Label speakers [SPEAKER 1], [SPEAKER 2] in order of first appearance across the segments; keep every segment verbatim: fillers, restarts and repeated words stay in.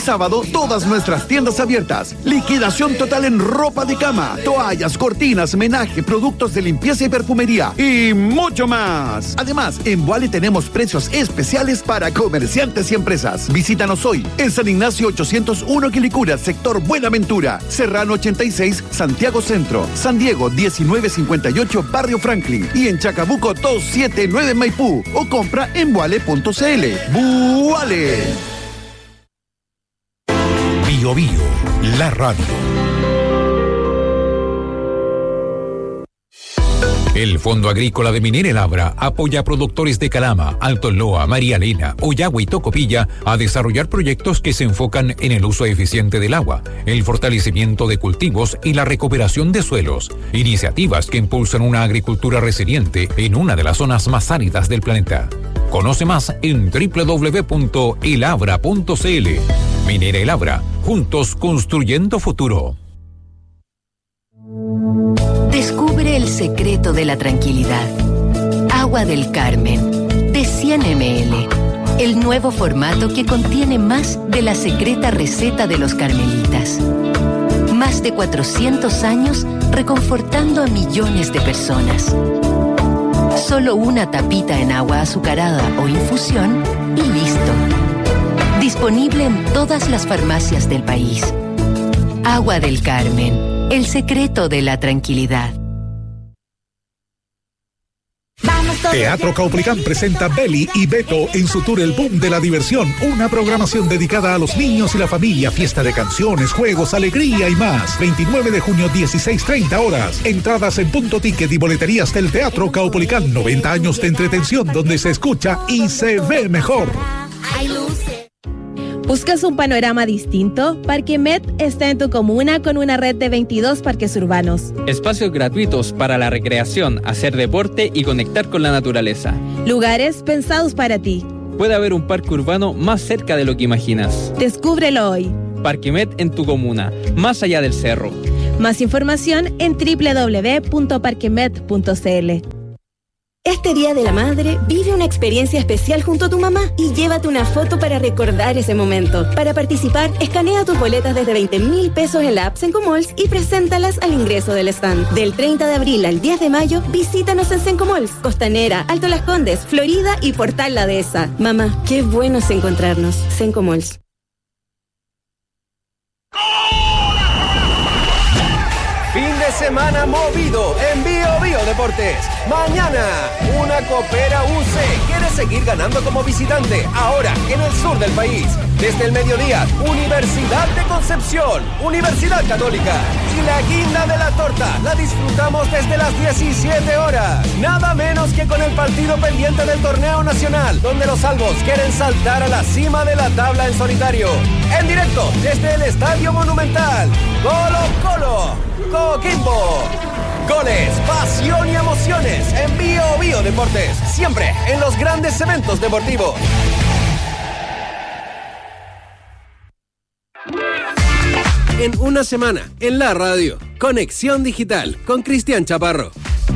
[SPEAKER 1] sábado, todas nuestras tiendas abiertas. Liquidación total en ropa de cama, toallas, cortinas, menaje, productos de limpieza y perfumería y mucho más. Además, en Vuale tenemos precios especiales para comerciantes y empresas. Visítanos hoy en San Ignacio ochocientos uno Quilicura, sector Buenaventura, Serrano ochenta y seis, Santiago Centro, San Diego diecinueve cincuenta y ocho, Barrio Franklin y en Chacabuco doscientos setenta y nueve Maipú o compra en vuale punto cl. ¡Vuale!
[SPEAKER 2] Bio Bio, la radio. El Fondo Agrícola de Minera El Abra apoya a productores de Calama, Alto Loa, María Elena, Ollagüe y Tocopilla a desarrollar proyectos que se enfocan en el uso eficiente del agua, el fortalecimiento de cultivos y la recuperación de suelos. Iniciativas que impulsan una agricultura resiliente en una de las zonas más áridas del planeta. Conoce más en doble u doble u doble u punto el abra punto c l. Minera El Abra, juntos construyendo futuro.
[SPEAKER 3] Descubre el secreto de la tranquilidad. Agua del Carmen, de cien mililitros. El nuevo formato que contiene más de la secreta receta de los carmelitas. Más de cuatrocientos años reconfortando a millones de personas. Solo una tapita en agua azucarada o infusión y listo. Disponible en todas las farmacias del país. Agua del Carmen. El secreto de la tranquilidad.
[SPEAKER 4] Teatro Caupolicán presenta Beli y Beto en su tour El Boom de la Diversión, una programación dedicada a los niños y la familia, fiesta de canciones, juegos, alegría y más. veintinueve de junio, dieciséis treinta horas. Entradas en Punto Ticket y boleterías del Teatro Caupolicán. noventa años de entretención donde se escucha y se ve mejor.
[SPEAKER 5] ¿Buscas un panorama distinto? Parquemet está en tu comuna con una red de veintidós parques urbanos.
[SPEAKER 6] Espacios gratuitos para la recreación, hacer deporte y conectar con la naturaleza.
[SPEAKER 5] Lugares pensados para ti.
[SPEAKER 6] Puede haber un parque urbano más cerca de lo que imaginas.
[SPEAKER 5] Descúbrelo hoy.
[SPEAKER 6] Parquemet en tu comuna, más allá del cerro.
[SPEAKER 5] Más información en doble u doble u doble u punto parquemet punto c l.
[SPEAKER 7] Este Día de la Madre, vive una experiencia especial junto a tu mamá y llévate una foto para recordar ese momento. Para participar, escanea tus boletas desde veinte mil pesos en la app Sencomalls y preséntalas al ingreso del stand. Del treinta de abril al diez de mayo, visítanos en Sencomalls, Costanera, Alto Las Condes, Florida y Portal La Dehesa. Mamá, qué bueno es encontrarnos. Sencomalls.
[SPEAKER 8] Fin de semana movido en Bio Bio Deportes. Mañana, una Copera U C quiere seguir ganando como visitante, ahora en el sur del país. Desde el mediodía, Universidad de Concepción, Universidad Católica. Y la guinda de la torta la disfrutamos desde las diecisiete horas. Nada menos que con el partido pendiente del torneo nacional, donde los albos quieren saltar a la cima de la tabla en solitario. En directo, desde el Estadio Monumental. Colo Colo. Coquimbo. Goles, pasión y emociones en Bio Bio Deportes. Siempre en los grandes eventos deportivos. En una semana, en la radio, Conexión Digital con Cristian Chaparro.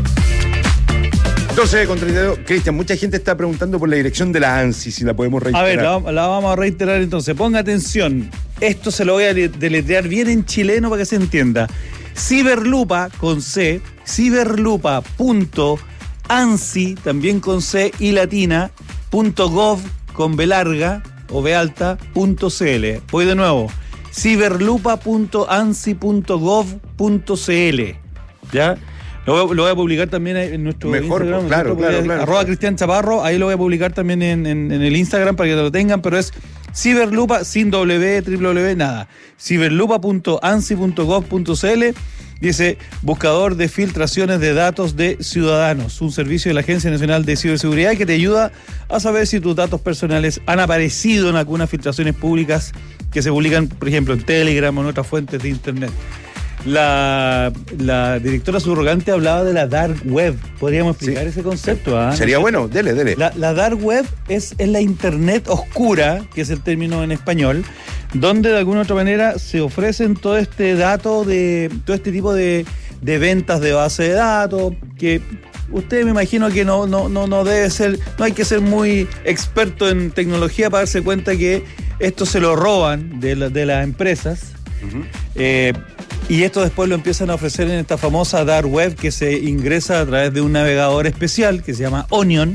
[SPEAKER 9] doce con treinta y dos. Cristian, mucha gente está preguntando por la dirección de la ANSI, si la podemos reiterar.
[SPEAKER 10] A ver, la, la vamos a reiterar entonces. Ponga atención. Esto se lo voy a deletrear bien en chileno para que se entienda. Ciberlupa con C, ciberlupa punto ansi, también con C y latina, punto gov con B larga o B alta, punto cl. Voy de nuevo. ciberlupa punto ansi punto gov punto cl. ¿Ya? Lo voy, lo voy a publicar también en nuestro
[SPEAKER 9] Mejor,
[SPEAKER 10] Instagram.
[SPEAKER 9] pues, claro, claro, claro.
[SPEAKER 10] Arroba Cristian Chaparro, ahí lo voy a publicar también en, en, en el Instagram para que lo tengan, pero es Ciberlupa, sin W, triple W, nada. ciberlupa punto ansi punto gov punto cl. Dice, buscador de filtraciones de datos de ciudadanos, un servicio de la Agencia Nacional de Ciberseguridad que te ayuda a saber si tus datos personales han aparecido en algunas filtraciones públicas que se publican, por ejemplo, en Telegram o en otras fuentes de Internet. La, la directora subrogante hablaba de la Dark Web. ¿Podríamos explicar sí. ese concepto? ¿Ah?
[SPEAKER 9] Sería bueno, dele, dele.
[SPEAKER 10] La, la Dark Web es, es la Internet oscura, que es el término en español, donde de alguna otra manera se ofrecen todo este dato de todo este tipo de, de ventas de base de datos, que usted me imagino que no, no, no, no debe ser, no hay que ser muy experto en tecnología para darse cuenta que esto se lo roban de, la, de las empresas. Uh-huh. eh, y esto después lo empiezan a ofrecer en esta famosa dark web que se ingresa a través de un navegador especial que se llama Onion.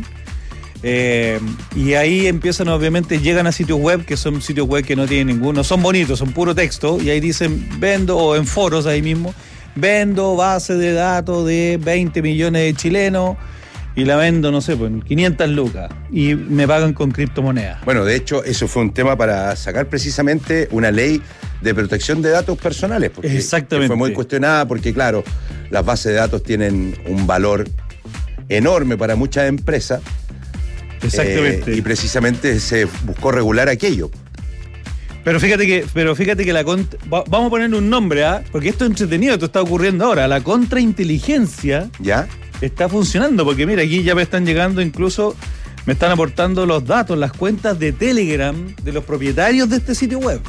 [SPEAKER 10] Eh, y ahí empiezan, obviamente, llegan a sitios web que son sitios web que no tienen ninguno, son bonitos, son puro texto, y ahí dicen vendo, o en foros ahí mismo, vendo base de datos de veinte millones de chilenos y la vendo, no sé, pues quinientas lucas y me pagan con criptomonedas.
[SPEAKER 9] Bueno, de hecho, eso fue un tema para sacar precisamente una ley de protección de datos personales, porque
[SPEAKER 10] exactamente.
[SPEAKER 9] Fue muy cuestionada porque, claro, las bases de datos tienen un valor enorme para muchas empresas.
[SPEAKER 10] Exactamente.
[SPEAKER 9] Eh, y precisamente se buscó regular aquello.
[SPEAKER 10] Pero fíjate que, pero fíjate que la contra, va, vamos a ponerle un nombre, ¿ah? ¿eh? Porque esto es entretenido, esto está ocurriendo ahora. La contrainteligencia
[SPEAKER 9] ¿ya?
[SPEAKER 10] Está funcionando, porque mira, aquí ya me están llegando, incluso me están aportando los datos, las cuentas de Telegram de los propietarios de este sitio web.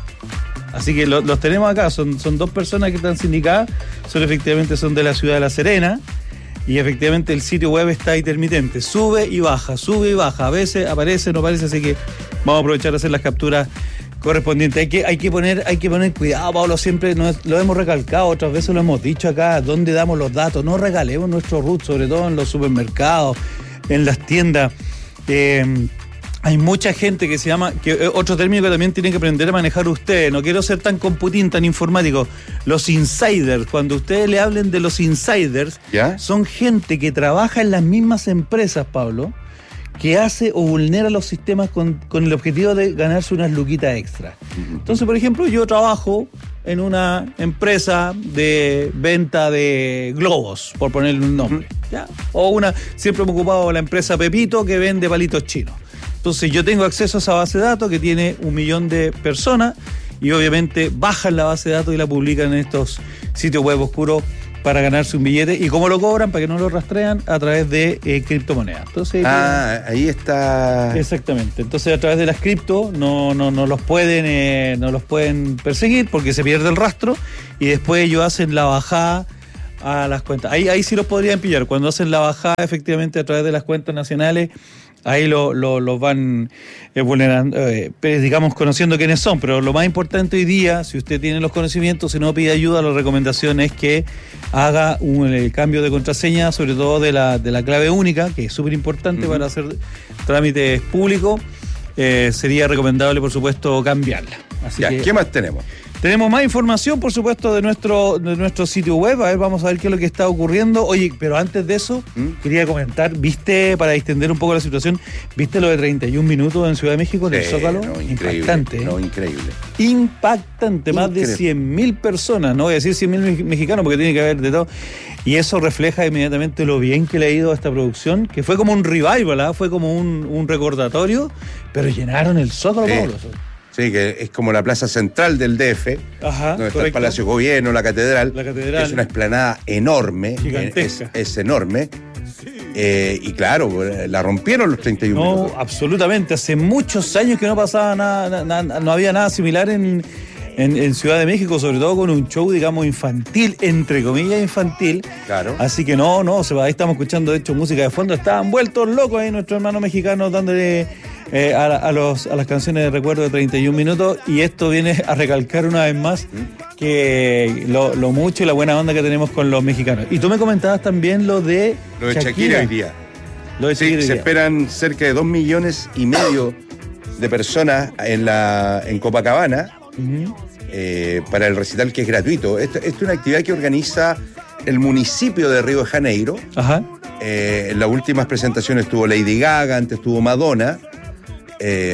[SPEAKER 10] Así que lo, los tenemos acá, son, son dos personas que están sindicadas, son efectivamente son de la ciudad de La Serena. Y efectivamente el sitio web está intermitente, sube y baja, sube y baja, a veces aparece, no aparece, así que vamos a aprovechar de hacer las capturas correspondientes. Hay que, hay que poner, hay que poner cuidado, Pablo, siempre nos, lo hemos recalcado, otras veces lo hemos dicho acá, dónde damos los datos, no regalemos nuestro root, sobre todo en los supermercados, en las tiendas. Eh, Hay mucha gente que se llama, que otro término que también tienen que aprender a manejar ustedes, no quiero ser tan computín, tan informático, los insiders. Cuando ustedes le hablen de los insiders, ¿ya? Son gente que trabaja en las mismas empresas, Pablo, que hace o vulnera los sistemas con, con el objetivo de ganarse unas luquitas extra. Entonces, por ejemplo, yo trabajo en una empresa de venta de globos, por ponerle un nombre, ¿ya? O una, siempre me he ocupado de la empresa Pepito, que vende palitos chinos. Entonces yo tengo acceso a esa base de datos que tiene un millón de personas y obviamente bajan la base de datos y la publican en estos sitios web oscuros para ganarse un billete. ¿Y cómo lo cobran? Para que no lo rastrean a través de eh, criptomonedas. Entonces,
[SPEAKER 9] ah, eh, ahí está.
[SPEAKER 10] Exactamente. Entonces a través de las cripto no, no, no, los pueden, eh, no los pueden perseguir porque se pierde el rastro y después ellos hacen la bajada a las cuentas. Ahí, ahí sí los podrían pillar. Cuando hacen la bajada efectivamente a través de las cuentas nacionales, ahí los lo, lo van eh, vulnerando, eh, digamos, conociendo quiénes son. Pero lo más importante hoy día, si usted tiene los conocimientos, si no pide ayuda, la recomendación es que haga un, el cambio de contraseña, sobre todo de la, de la clave única, que es súper importante uh-huh. para hacer trámites públicos. Eh, sería recomendable, por supuesto, cambiarla. Así
[SPEAKER 9] ya,
[SPEAKER 10] que,
[SPEAKER 9] ¿qué más tenemos?
[SPEAKER 10] Tenemos más información, por supuesto, de nuestro, de nuestro sitio web. A ver, vamos a ver qué es lo que está ocurriendo. Oye, pero antes de eso, ¿Mm? quería comentar, ¿viste, para extender un poco la situación, viste lo de treinta y un minutos en Ciudad de México, en sí, el Zócalo?
[SPEAKER 9] No, increíble,
[SPEAKER 10] impactante. ¿eh?
[SPEAKER 9] No, increíble.
[SPEAKER 10] Impactante, más increíble. De cien mil personas, no voy a decir cien mil mexicanos porque tiene que haber de todo. Y eso refleja inmediatamente lo bien que le ha ido a esta producción, que fue como un revival, ¿eh? Fue como un, un recordatorio, pero llenaron el Zócalo, sí. Pablo.
[SPEAKER 9] Sí, que es como la plaza central del D F,
[SPEAKER 10] Ajá,
[SPEAKER 9] donde
[SPEAKER 10] correcto.
[SPEAKER 9] está el Palacio de Gobierno, la catedral.
[SPEAKER 10] La catedral.
[SPEAKER 9] Es una explanada enorme,
[SPEAKER 10] gigantesca.
[SPEAKER 9] Es, es enorme. Eh, y claro, la rompieron los treinta y un
[SPEAKER 10] no,
[SPEAKER 9] minutos.
[SPEAKER 10] Absolutamente. Hace muchos años que no pasaba nada, nada no había nada similar en, en, en Ciudad de México, sobre todo con un show, digamos, infantil, entre comillas infantil.
[SPEAKER 9] Claro.
[SPEAKER 10] Así que no, no, se va, ahí estamos escuchando, de hecho, música de fondo. Estaban vueltos locos ahí nuestros hermanos mexicanos dándole eh, a, a, los, a las canciones de recuerdo de treinta y un minutos. Y esto viene a recalcar una vez más que lo, lo mucho y la buena onda que tenemos con los mexicanos. Y tú me comentabas también lo de
[SPEAKER 9] Lo de Shakira, Shakira hoy día.
[SPEAKER 10] Lo de Shakira
[SPEAKER 9] sí, se día. esperan cerca de dos millones y medio de personas en, la, en Copacabana. Uh-huh. Eh, para el recital, que es gratuito. Esta es una actividad que organiza el municipio de Río de Janeiro.
[SPEAKER 10] Ajá.
[SPEAKER 9] Eh, en las últimas presentaciones estuvo Lady Gaga, antes estuvo Madonna. Eh,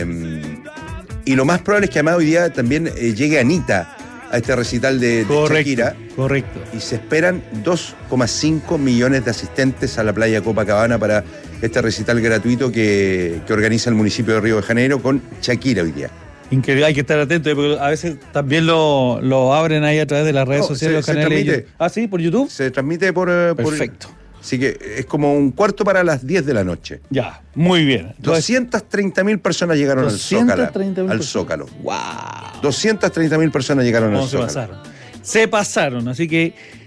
[SPEAKER 9] y lo más probable es que además hoy día también eh, llegue Anita a este recital de, de
[SPEAKER 10] correcto,
[SPEAKER 9] Shakira.
[SPEAKER 10] Correcto.
[SPEAKER 9] Y se esperan dos coma cinco millones de asistentes a la playa Copacabana para este recital gratuito que, que organiza el municipio de Río de Janeiro con Shakira hoy día.
[SPEAKER 10] Increíble, hay que estar atentos, porque a veces también lo, lo abren ahí a través de las redes no, sociales,
[SPEAKER 9] se,
[SPEAKER 10] los canales.
[SPEAKER 9] Se transmite,
[SPEAKER 10] ah, sí, por YouTube.
[SPEAKER 9] Se transmite por.
[SPEAKER 10] Perfecto.
[SPEAKER 9] Por, así que es como un cuarto para las diez de la noche.
[SPEAKER 10] Ya, muy bien.
[SPEAKER 9] doscientas treinta mil personas llegaron al Zócalo. Al Zócalo.
[SPEAKER 10] ¡Wow!
[SPEAKER 9] doscientas treinta mil personas llegaron al Zócalo.
[SPEAKER 10] Se pasaron. Se pasaron, así que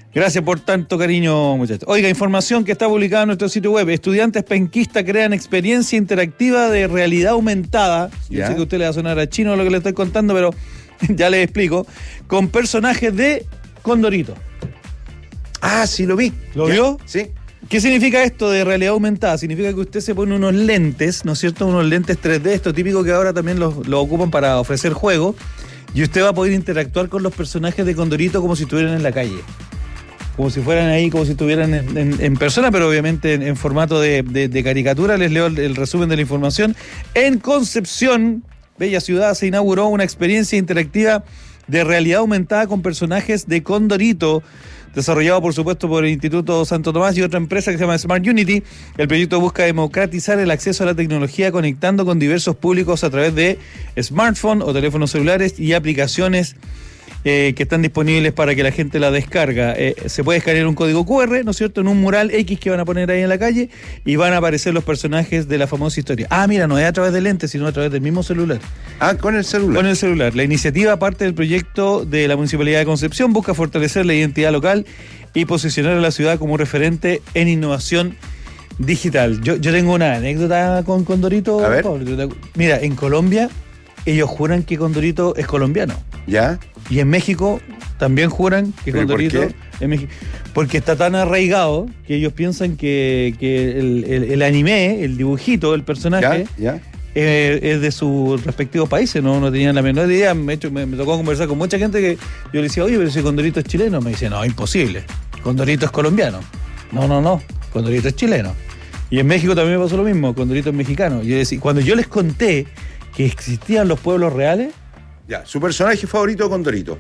[SPEAKER 10] Gracias por tanto cariño, muchachos. Oiga, información que está publicada en nuestro sitio web. Estudiantes penquistas crean experiencia interactiva de realidad aumentada. Yo sé que a usted le va a sonar a chino lo que le estoy contando, pero ya les explico. Con personajes de Condorito.
[SPEAKER 9] Ah, sí, lo vi.
[SPEAKER 10] ¿Lo
[SPEAKER 9] ya.
[SPEAKER 10] vio?
[SPEAKER 9] Sí.
[SPEAKER 10] ¿Qué significa esto de realidad aumentada? Significa que usted se pone unos lentes, ¿no es cierto? Unos lentes tres D, esto típico que ahora también los, los ocupan para ofrecer juegos. Y usted va a poder interactuar con los personajes de Condorito como si estuvieran en la calle. Como si fueran ahí, como si estuvieran en, en, en persona, pero obviamente en, en formato de, de, de caricatura. Les leo el, el resumen de la información. En Concepción, bella ciudad, se inauguró una experiencia interactiva de realidad aumentada con personajes de Condorito, desarrollado por supuesto por el Instituto Santo Tomás y otra empresa que se llama Smart Unity. El proyecto busca democratizar el acceso a la tecnología conectando con diversos públicos a través de smartphones o teléfonos celulares y aplicaciones eh, que están disponibles para que la gente la descarga. Eh, se puede escanear un código cu erre, ¿no es cierto?, en un mural X que van a poner ahí en la calle y van a aparecer los personajes de la famosa historia. Ah, mira, no es a través de lentes, sino a través del mismo celular.
[SPEAKER 9] Ah, con el celular.
[SPEAKER 10] Con el celular. La iniciativa, parte del proyecto de la Municipalidad de Concepción, busca fortalecer la identidad local y posicionar a la ciudad como referente en innovación digital. Yo, yo tengo una anécdota con Condorito.
[SPEAKER 9] A ver.
[SPEAKER 10] Pablo. Mira, en Colombia ellos juran que Condorito es colombiano.
[SPEAKER 9] ¿Ya?
[SPEAKER 10] Y en México también juran que Condorito es México. Porque está tan arraigado que ellos piensan que, que el, el, el anime, el dibujito, el personaje,
[SPEAKER 9] ¿Ya? ¿Ya?
[SPEAKER 10] Eh, es de sus respectivos países, no, no tenían la menor idea. Me, hecho, me, me tocó conversar con mucha gente que yo le decía, oye, pero si Condorito es chileno, me dice, no, imposible, Condorito es colombiano. No, no, no, Condorito es chileno. Y en México también me pasó lo mismo, Condorito es mexicano. Y yo decía, cuando yo les conté que existían los pueblos reales.
[SPEAKER 9] Ya, su personaje favorito de Condorito.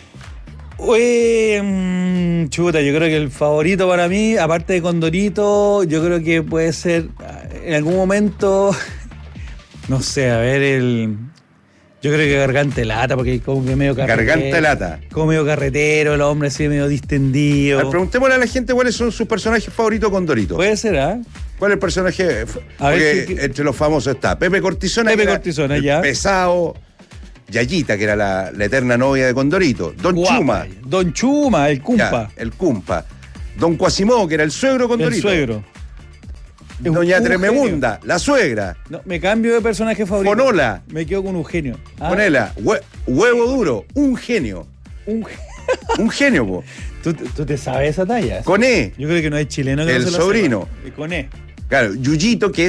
[SPEAKER 10] Uy, mmm, chuta, yo creo que el favorito para mí, aparte de Condorito, yo creo que puede ser en algún momento. No sé, a ver, el. Yo creo que Garganta de Lata, porque como que medio carretero.
[SPEAKER 9] Garganta de Lata.
[SPEAKER 10] Como medio carretero, el hombre así medio distendido.
[SPEAKER 9] A ver, preguntémosle a la gente cuáles son sus personajes favoritos con Dorito.
[SPEAKER 10] Puede ser, ¿ah? ¿eh?
[SPEAKER 9] ¿Cuál es el personaje?
[SPEAKER 10] A
[SPEAKER 9] Porque
[SPEAKER 10] ver, ¿qué, qué?
[SPEAKER 9] entre los famosos está Pepe Cortisona.
[SPEAKER 10] Pepe Cortisona, ya.
[SPEAKER 9] Pesado. Yayita, que era la, la eterna novia de Condorito. Don
[SPEAKER 10] Guapa.
[SPEAKER 9] Chuma.
[SPEAKER 10] Don Chuma, el Cumpa.
[SPEAKER 9] Ya, el Cumpa. Don Cuasimó, que era el suegro Condorito.
[SPEAKER 10] El suegro.
[SPEAKER 9] Doña
[SPEAKER 10] Un
[SPEAKER 9] Tremebunda,
[SPEAKER 10] genio.
[SPEAKER 9] la suegra.
[SPEAKER 10] No, me cambio de personaje favorito.
[SPEAKER 9] Fonola.
[SPEAKER 10] Me quedo con Eugenio.
[SPEAKER 9] Ah. Ponela. Hue, huevo duro, un genio.
[SPEAKER 10] Un,
[SPEAKER 9] un genio, po.
[SPEAKER 10] ¿Tú, ¿Tú te sabes esa talla?
[SPEAKER 9] Con E.
[SPEAKER 10] Yo creo que no hay chileno que
[SPEAKER 9] el
[SPEAKER 10] no se
[SPEAKER 9] sobrino.
[SPEAKER 10] La sepa. Con E.
[SPEAKER 9] Claro, Yuyito, que